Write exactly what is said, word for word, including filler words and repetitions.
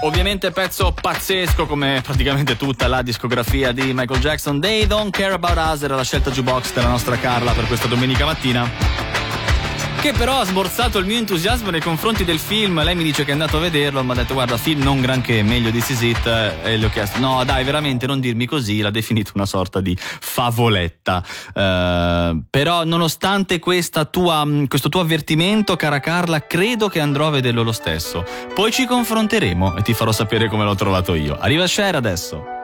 Ovviamente pezzo pazzesco come praticamente tutta la discografia di Michael Jackson. They Don't Care About Us era la scelta jukebox della nostra Carla per questa domenica mattina, che però ha sborsato il mio entusiasmo nei confronti del film. Lei mi dice che è andato a vederlo, mi ha detto guarda, film non granché, meglio di This Is It, e le ho chiesto no dai veramente non dirmi così, l'ha definito una sorta di favoletta. Uh, però nonostante questa tua, questo tuo avvertimento, cara Carla, credo che andrò a vederlo lo stesso, poi ci confronteremo e ti farò sapere come l'ho trovato io. Arriva Cher adesso.